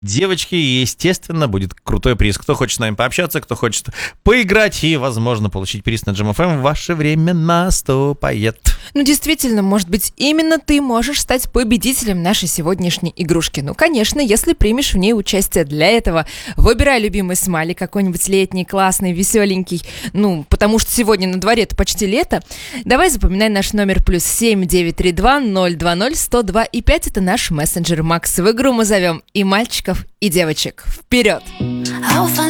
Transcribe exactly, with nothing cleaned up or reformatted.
девочки, и, естественно, будет крутой приз. Кто хочет с нами пообщаться, кто хочет поиграть и, возможно, получить приз на Джем эф эм, ваше время наступает. Ну, действительно, может быть, именно ты можешь стать победителем нашей сегодняшней игрушки. Ну, конечно, если примешь в ней участие. Для этого выбирай любимый смайлик, какой-нибудь летний, классный, веселенький. Ну, потому что сегодня на дворе это почти лето. Давай запоминай наш номер плюс семь девять три два ноль два ноль сто два и пять. Это наш мессенджер Макс. В игру мы зовем и мальчиков, и девочек. Вперед!